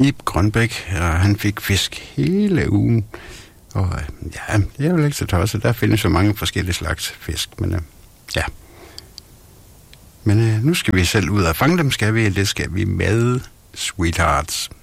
Ib Grønbæk, og han fik fisk hele ugen. Og ja, det er jo ikke så tosset. Der findes så mange forskellige slags fisk, men ja. Men nu skal vi selv ud og fange dem, skal vi? Det skal vi med Sweethearts.